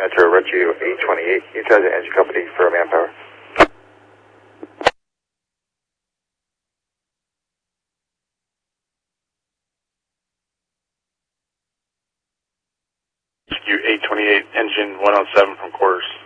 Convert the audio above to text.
Metro Rescue 828. Utilize the engine company for manpower. Rescue 828, engine 107 from quarters.